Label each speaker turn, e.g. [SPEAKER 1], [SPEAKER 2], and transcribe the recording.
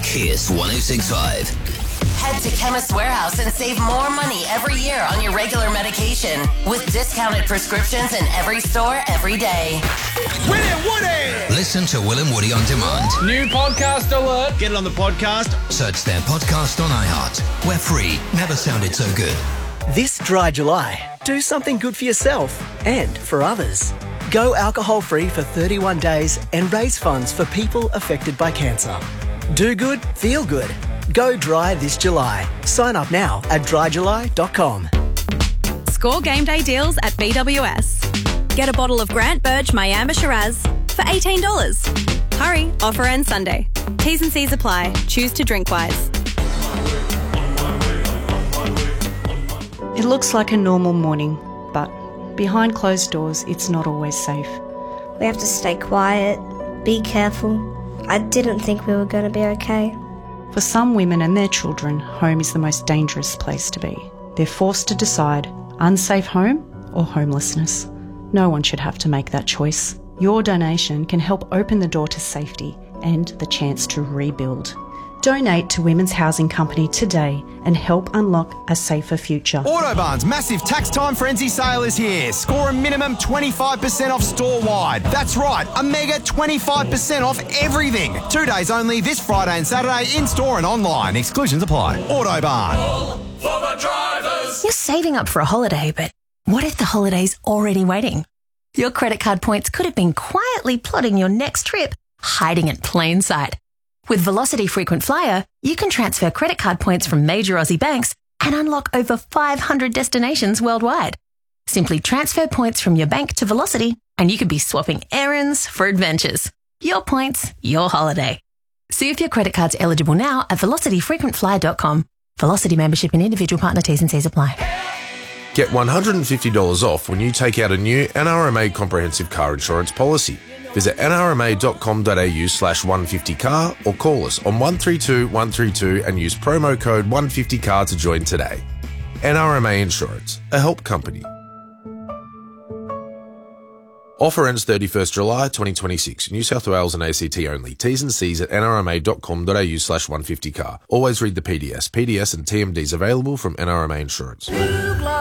[SPEAKER 1] Kiss 106.5.
[SPEAKER 2] Head to Chemist Warehouse and save more money every year on your regular medication with discounted prescriptions in every store every day.
[SPEAKER 3] Will and Woody!
[SPEAKER 1] Listen to Will and Woody on demand.
[SPEAKER 3] New podcast alert. Get it on the podcast.
[SPEAKER 1] Search their podcast on iHeart. We're free. Never sounded so good.
[SPEAKER 4] This dry July, do something good for yourself and for others. Go alcohol-free for 31 days and raise funds for people affected by cancer. Do good, feel good. Go dry this July. Sign up now at dryjuly.com.
[SPEAKER 5] Score game day deals at BWS. Get a bottle of Grant Burge Miami Shiraz for $18. Hurry, offer ends Sunday. T's and C's apply. Choose to drink wise.
[SPEAKER 6] It looks like a normal morning, but behind closed doors, it's not always safe.
[SPEAKER 7] We have to stay quiet, be careful. I didn't think we were going to be okay.
[SPEAKER 6] For some women and their children, home is the most dangerous place to be. They're forced to decide unsafe home or homelessness. No one should have to make that choice. Your donation can help open the door to safety and the chance to rebuild. Donate to Women's Housing Company today and help unlock a safer future.
[SPEAKER 8] Autobarn's massive tax time frenzy sale is here. Score a minimum 25% off store-wide. That's right, a mega 25% off everything. 2 days only this Friday and Saturday in-store and online. Exclusions apply. Autobarn.
[SPEAKER 9] For the drivers.
[SPEAKER 10] You're saving up for a holiday, but what if the holiday's already waiting? Your credit card points could have been quietly plotting your next trip, hiding in plain sight. With Velocity Frequent Flyer, you can transfer credit card points from major Aussie banks and unlock over 500 destinations worldwide. Simply transfer points from your bank to Velocity and you could be swapping errands for adventures. Your points, your holiday. See if your credit card's eligible now at velocityfrequentflyer.com. Velocity membership and individual partner T's and C's apply.
[SPEAKER 11] Get $150 off when you take out a new NRMA comprehensive car insurance policy. Visit nrma.com.au/150car or call us on 132 132 and use promo code 150car to join today. NRMA Insurance, a help company. Offer ends 31st July 2026. New South Wales and ACT only. T's and C's at nrma.com.au/150car. Always read the PDS. PDS and TMDs available from NRMA Insurance.